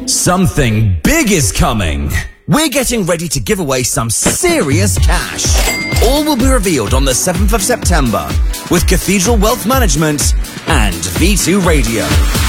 Something big is coming. We're getting ready to give away some serious cash. All will be revealed on the 7th of September with Cathedral Wealth Management and V2 Radio.